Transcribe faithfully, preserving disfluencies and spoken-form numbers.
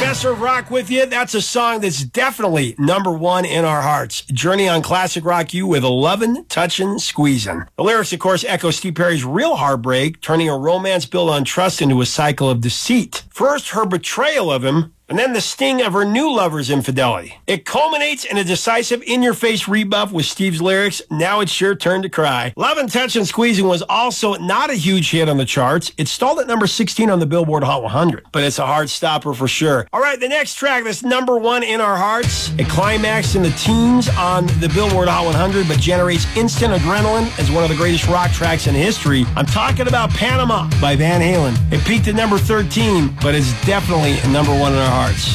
Professor of Rock with you. That's a song that's definitely number one in our hearts. Journey on Classic Rock U with Lovin', Touchin', Squeezin'. The lyrics, of course, echo Steve Perry's real heartbreak, turning a romance built on trust into a cycle of deceit. First, her betrayal of him, and then the sting of her new lover's infidelity. It culminates in a decisive, in-your-face rebuff with Steve's lyrics, "Now it's your turn to cry." Lovin', Touchin', Squeezin' was also not a huge hit on the charts. It stalled at number sixteen on the Billboard Hot one hundred, but it's a hard stopper for sure. All right, the next track that's number one in our hearts. It climaxed in the teens on the Billboard Hot one hundred, but generates instant adrenaline as one of the greatest rock tracks in history. I'm talking about Panama by Van Halen. It peaked at number thirteen, but it's definitely number one in our hearts.